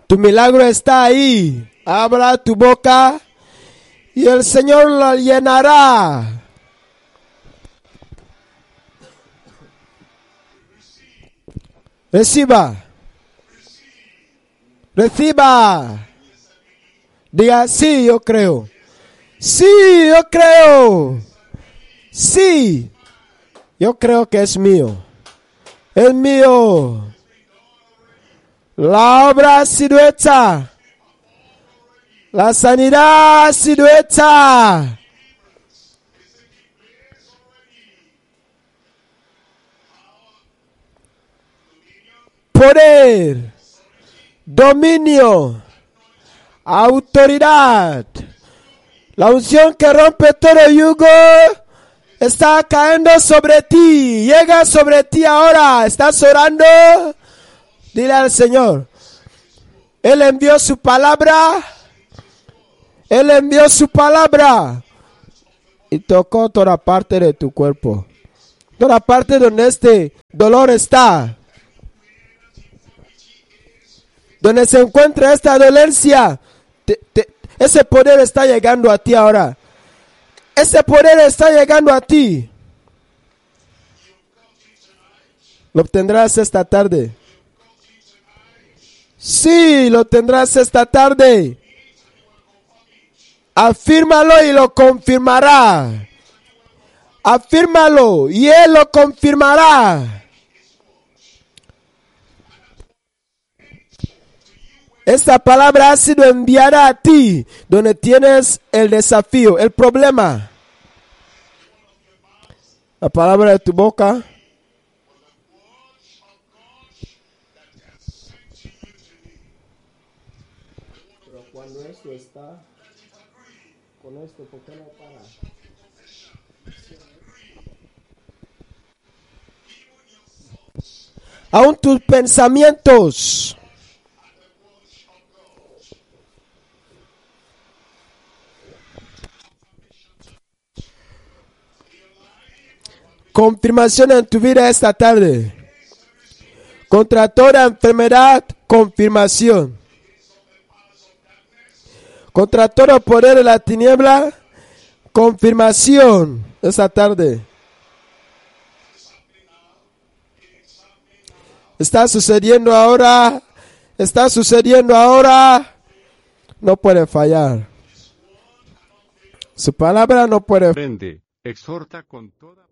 Tu milagro está ahí. Abra tu boca y el Señor la llenará. Reciba. Reciba. Diga, sí, yo creo. Sí, yo creo. Sí. Yo creo que es mío. Es mío. La obra ha sido hecha. La sanidad ha sido hecha. Poder, dominio, autoridad. La unción que rompe todo yugo está cayendo sobre ti. Llega sobre ti ahora. ¿Estás orando? Dile al Señor. Él envió su palabra. Él envió su palabra. Y tocó toda parte de tu cuerpo. Toda parte donde este dolor está. Donde se encuentra esta dolencia. Ese poder está llegando a ti ahora. Ese poder está llegando a ti. Lo obtendrás esta tarde. Sí, lo tendrás esta tarde. Afírmalo y lo confirmará. Afírmalo y Él lo confirmará. Esta palabra ha sido enviada a ti, donde tienes el desafío, el problema. La palabra de tu boca. Pero cuando esto está, con esto, ¿por qué no para? Aún tus pensamientos. Confirmación en tu vida esta tarde. Contra toda enfermedad, confirmación. Contra todo poder de la tiniebla, confirmación esta tarde. Está sucediendo ahora. Está sucediendo ahora. No puede fallar. Su palabra no puede. Prende, exhorta con toda